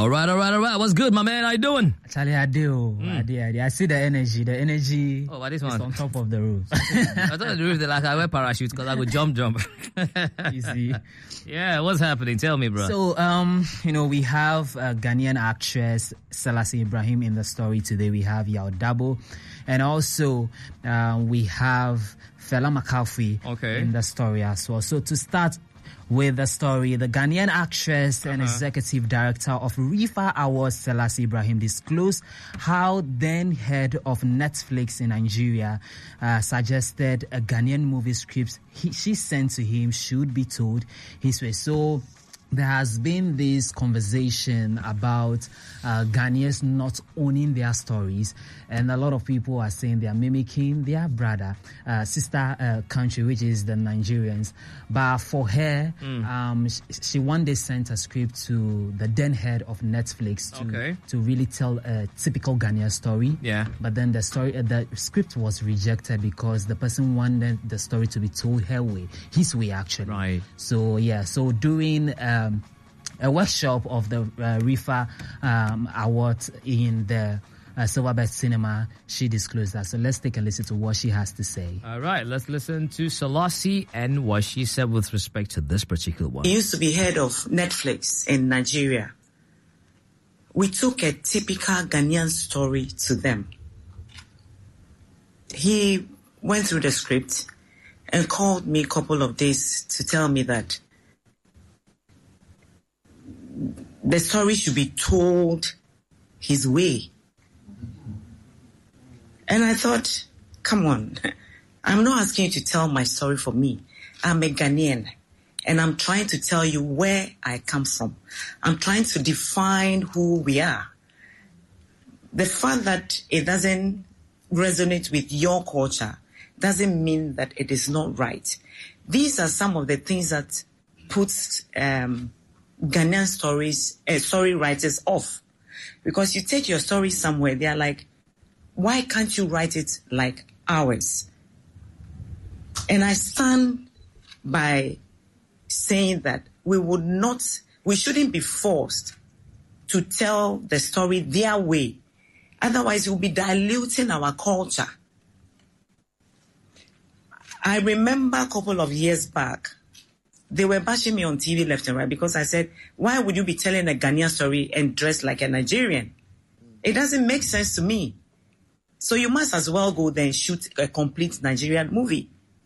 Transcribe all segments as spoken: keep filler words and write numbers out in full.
All right, all right, all right. What's good, my man? How you doing? Charlie, I do. Mm. I do, I do. I see the energy. The energy oh, what this is one? on top of the roof. I thought the roof, like I wear parachutes because I go jump, jump. Easy. Yeah, what's happening? Tell me, bro. So, um, you know, we have a Ghanaian actress, Selassie Ibrahim, in the story today. We have Yao Dabo. And also, uh, we have Fela Makafui okay. in the story as well. So, to start with the story, the Ghanaian actress and uh-huh. executive director of Rifa Awards, Selassie Ibrahim, disclosed how then head of Netflix in Nigeria uh, suggested a Ghanaian movie script he, she sent to him should be told his way. So there has been this conversation about uh, Ghanaians not owning their stories, and a lot of people are saying they are mimicking their brother, uh, sister uh, country, which is the Nigerians. But for her, mm. um, she, she one day sent a script to the then head of Netflix to, okay. to really tell a typical Ghanaian story. Yeah. But then the story, uh, the script was rejected because the person wanted the story to be told her way, his way actually. Right. So yeah, so during um, a workshop of the uh, Rifa um, Award in the uh, Silverbird Cinema, she disclosed that. So let's take a listen to what she has to say. All right, let's listen to Selassie and what she said with respect to this particular one. He used to be head of Netflix in Nigeria. We took a typical Ghanaian story to them. He went through the script and called me a couple of days to tell me that the story should be told his way. And I thought, come on, I'm not asking you to tell my story for me. I'm a Ghanaian, and I'm trying to tell you where I come from. I'm trying to define who we are. The fact that it doesn't resonate with your culture doesn't mean that it is not right. These are some of the things that puts um, Ghanaian stories, uh, story writers off. Because you take your story somewhere, they are like, why can't you write it like ours? And I stand by saying that we would not, we shouldn't be forced to tell the story their way. Otherwise, we'll be diluting our culture. I remember a couple of years back, they were bashing me on T V left and right because I said, why would you be telling a Ghanaian story and dress like a Nigerian? It doesn't make sense to me. So you must as well go there and shoot a complete Nigerian movie.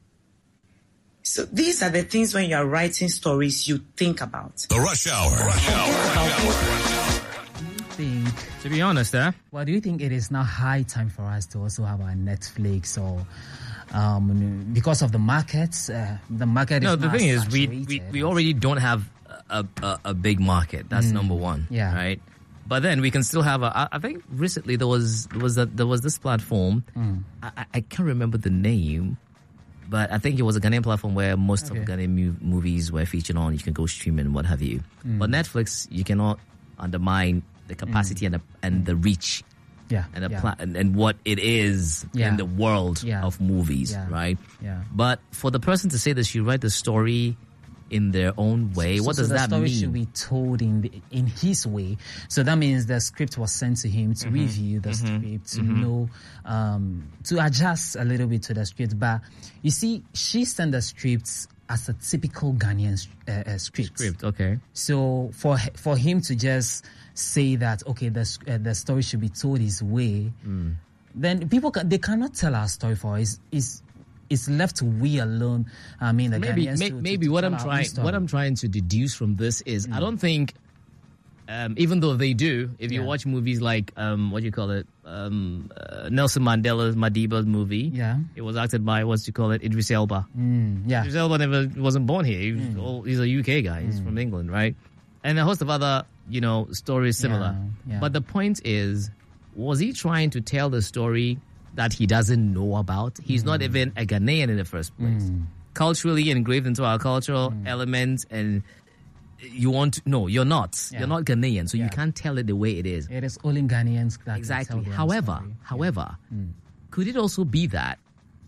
So these are the things when you are writing stories you think about. The Rush Hour. Rush Hour. Think, to be honest, eh? well, do you think it is now high time for us to also have our Netflix or um, because of the markets? Uh, the market no, is the thing is, we, we we already don't have a a, a big market. That's mm. number one. Yeah. Right. But then we can still have a. I think recently there was there was a, there was this platform. Mm. I, I can't remember the name, but I think it was a Ghanaian platform where most okay. of Ghanaian mu- movies were featured on. You can go stream and what have you. Mm. But Netflix, you cannot undermine the capacity mm. and the and the reach. Yeah, and the yeah. pla- and, and what it is yeah. in the world yeah. of movies, yeah. right? Yeah. But for the person to say that you write the story in their own way, so, what so does the that story mean? Should be told in the, in his way. So that means the script was sent to him to mm-hmm. review the mm-hmm. script, to mm-hmm. know, um, to adjust a little bit to the script. But you see, she sent the scripts as a typical Ghanaian uh, uh, script. Script, okay. So for for him to just say that, okay, the uh, the story should be told his way, mm. then people can, they cannot tell our story for us. It's it's left to we alone. I mean, the maybe Ghanaians may, to, maybe to, to what I'm trying what I'm trying to deduce from this is mm. I don't think. Um, even though they do, if you yeah. watch movies like, um, what do you call it, um, uh, Nelson Mandela's Madiba's movie, yeah, it was acted by, what do you call it, Idris Elba. Mm, yeah. Idris Elba never wasn't born here. He was mm. all, he's a U K guy. He's mm. from England, right? And a host of other, you know, stories similar. Yeah, yeah. But the point is, was he trying to tell the story that he doesn't know about? He's mm. not even a Ghanaian in the first place. Mm. Culturally engraved into our cultural mm. elements and... You want to, no, you're not. Yeah. You're not Ghanaian, so yeah. you can't tell it the way it is. It is only Ghanaians that exactly. can tell However, story. however, yeah. mm. could it also be that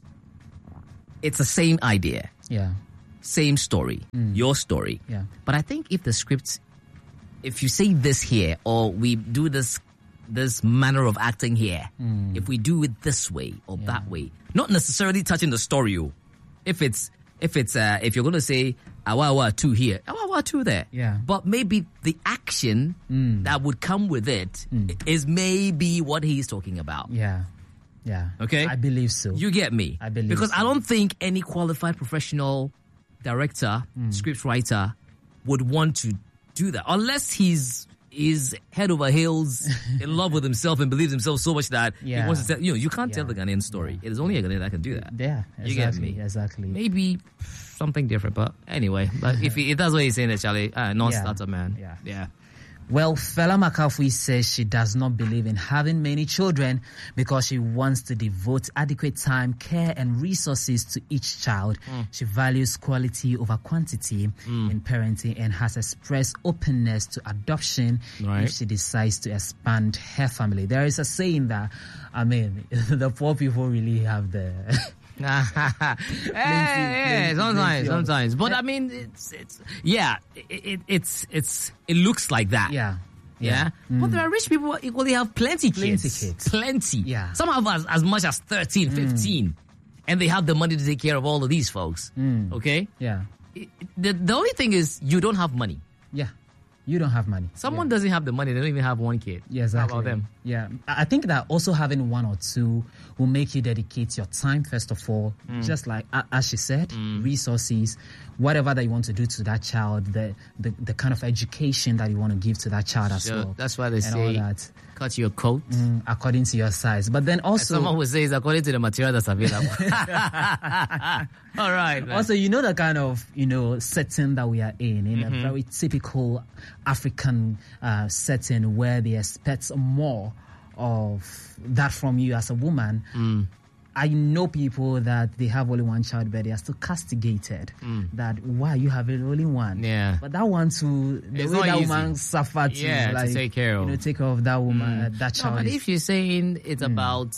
it's the same idea, yeah, same story, mm. your story, yeah. But I think if the script if you say this here, or we do this this manner of acting here, Mm. if we do it this way or Yeah. that way, not necessarily touching the story. oh. If it's if it's uh, if you're going to say awa awa two here, awa awa two there, Yeah. but maybe the action Mm. that would come with it is maybe what he's talking about. Yeah. Yeah. Okay. I believe so. You get me? I believe Because so. I don't think any qualified professional director, Mm. script writer would want to do that unless he's is head over heels in love with himself and believes himself so much that Yeah. he wants to tell you know you can't tell Yeah. the Ghanaian story. It is only a Ghanaian that can do that. yeah. You get Exactly. me? Exactly. Maybe something different, but anyway. But if, he, if that's what he's saying, Charlie, uh, non-starter man. Yeah. yeah. Well, Fela Makafui says she does not believe in having many children because she wants to devote adequate time, care, and resources to each child. Mm. She values quality over quantity in parenting and has expressed openness to adoption Right. if she decides to expand her family. There is a saying that, I mean, the poor people really have the... yeah, yeah, plenty, sometimes, plenty of- sometimes. But I mean, it's it's yeah, it, it it's it's it looks like that. Yeah. Yeah, but there are rich people who equally have plenty Plenty kids. kids. Plenty. Yeah. Some have as, as much as thirteen, fifteen, and they have the money to take care of all of these folks. Okay? Yeah. It- The, the only thing is you don't have money. Yeah. You don't have money. Someone doesn't have the money, they don't even have one kid. Yeah, exactly. How about them? Yeah, I I think that also having one or two will make you dedicate your time, first of all, Mm. just like a- as she said, resources, whatever that you want to do to that child, the, the, the kind of education that you want to give to that child as So well. that's why they and all say that, cut your coat. mm, according to your size. But then also, Someone would say it's according to the material that's available. All right. man. also, you know, the kind of, you know, setting that we are in, in Mm-hmm. a very typical African uh, setting where they expect more of that from you as a woman. Mm. I know people that they have only one child, but they are still castigated. That why you have only one? Mm. Yeah. But that one too, the It's way not that easy. woman suffered to, Yeah, to like, take care of. you know, take care of that woman, uh, that No, child. but is- if you're saying it's about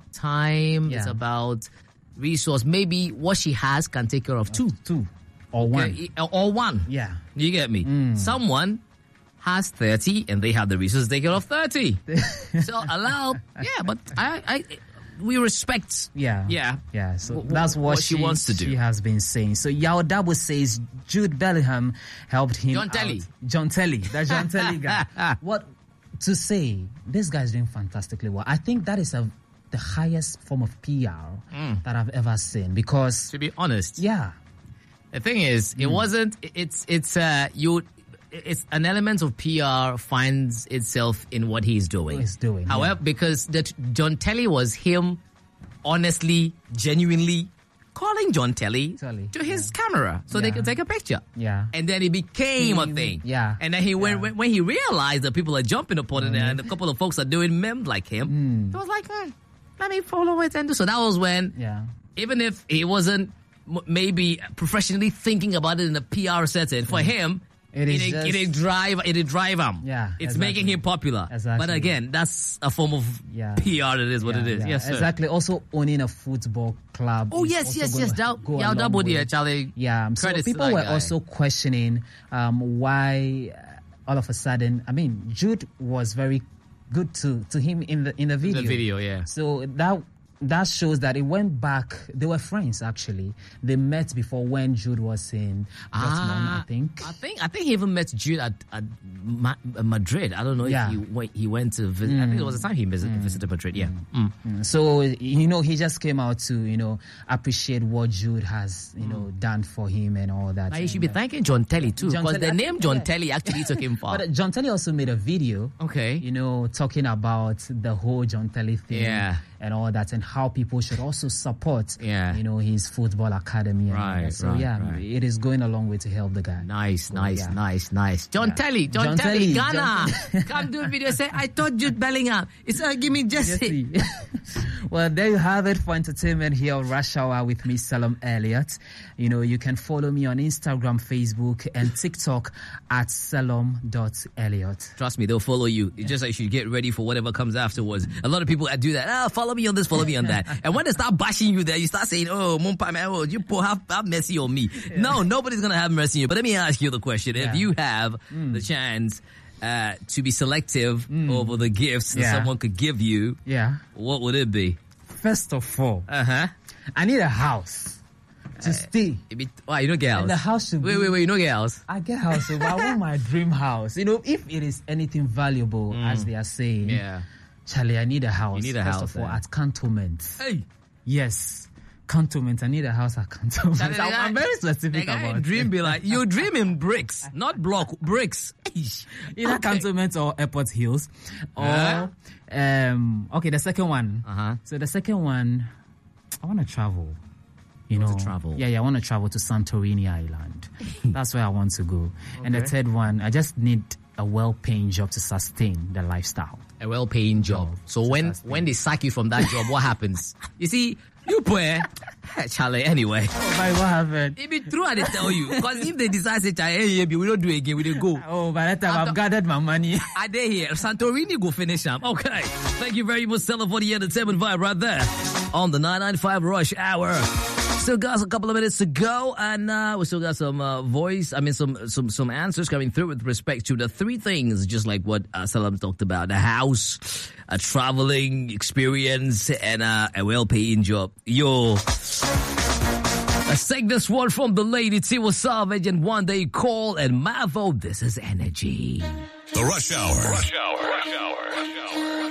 time, it's Yeah. about resource, maybe what she has can take care of two. two or one. Okay, or one. Yeah. You get me? Someone has thirty and they have the resources to take care of thirty. So allow, yeah, but I, I, we respect. Yeah. Yeah. Yeah. So Wh- wh- that's what, what she wants to do. She has been saying. So Yao Dabo says Jude Bellingham helped him. John out. Telly. John Telly. The John Telly guy. What to say? This guy's doing fantastically well. I think that is a the highest form of P R Mm. that I've ever seen because To be honest, yeah. the thing is, it wasn't. It's it's uh you. It's an element of P R finds itself in what he's doing. He's doing, However, yeah. because that John Telly was him, honestly, genuinely calling John Telly, Telly, to his camera so they Yeah. could take a picture. Yeah. And then it became a He- thing. yeah. And then he when, Yeah. Mm-hmm. when when he realized that people are jumping upon it and a couple of folks are doing memes like him, Mm. he was like, hmm, let me follow it and do. So that was when Yeah. even if he wasn't m- maybe professionally thinking about it in a P R setting, for him, Mm. It it, is it, just- it, it drive it it drive him. Yeah, it's exactly. making him popular. Exactly. But again, that's a form of Yeah. P R. It is what Yeah, it is. yeah. Yes, sir. Exactly. Also owning a football club. Oh is yes, also yes, gonna yes. That, go a yeah, long that body, way. Charlie. Yeah, so Credits to people that were guy. also questioning um, why uh, all of a sudden. I mean, Jude was very good to, to him in the in the video. The video, yeah. So that that shows that it went back. They were friends actually. They met before when Jude was in Dortmund, I think. I think I think he even met Jude at, at Ma- Madrid. I don't know Yeah. if he went, he went to visit. I think it was the time he visit, visited Madrid. Yeah. Mm. So, you know, he just came out to, you know, appreciate what Jude has, you know, done for him and all that. Now you should And, be thanking John Telly too, John because the Telly- name John yeah. Telly actually took him far. But uh, John Telly also made a video, Okay. you know, talking about the whole John Telly thing Yeah. and all that, and how people should also support, Yeah. you know, his football academy. And all Right, that. So right, yeah, right. it is going a long way to help the guy. Nice, So, nice, yeah. nice, nice. John Yeah. Telly, John, John Telly, Telly, Ghana. John Come do a video. Say, I told Jude Bellingham. It's uh, give me Jesse. Jesse. Well, there you have it for entertainment here on Rush Hour with me, Salom Elliott. You know, you can follow me on Instagram, Facebook, and TikTok at salom dot elliott. Trust me, they'll follow you. It's just like you should get ready for whatever comes afterwards. A lot of people do that. Ah, follow me on this, follow me on that. And when they start bashing you there, you start saying, oh, Mumpa, man, oh, you poor, have, have mercy on me. No, nobody's going to have mercy on you. But let me ask you the question. If Yeah. you have the chance uh, to be selective Mm. over the gifts that Yeah. someone could give you, Yeah. what would it be? First of all, Uh-huh. I need a house to stay. It be, why, you don't get house? And the house should Wait, be... wait, wait, you don't get house? I get house, so I want my dream house. You know, if it is anything valuable, as they are saying, Yeah. Charlie, I need a house. You need a First house, of all, eh? at Cantonment. Hey. Yes, Cantonment. I need a house at Cantonment. Charlie, the I'm, guy- I'm very specific the guy about dream it. be like, you dream in bricks, not block, bricks. Either Okay. Cantonment or Airport Hills. Or, Huh? um, okay, the second one. Uh-huh. So the second one, I want to travel. You want know, to travel? Yeah, yeah, I want to travel to Santorini Island. That's where I want to go. And the Okay. third one, I just need a well-paying job to sustain the lifestyle. A well-paying job. So when when they sack you from that job, what happens? You see, you pay, Charlie. Anyway, Oh, but what happened? it be true. I dey tell you, because if they decide say, Charlie, hey, we don't do it again, we dey go. Oh, by that time, I'm I've the- gathered my money. I dey here. Santorini go finish them. Okay. Thank you very much, Stella, for the entertainment vibe right there on the nine ninety-five Rush Hour. Still got a couple of minutes to go, and uh, we still got some uh, voice. I mean, some some some answers coming through with respect to the three things, just like what uh, Salam talked about: the house, a traveling experience, and uh, a well-paying job. Yo. Let's take this one from the lady Tiwa Savage and One Day Call and Mavo. This is Energy. The Rush Hour. Rush Hour.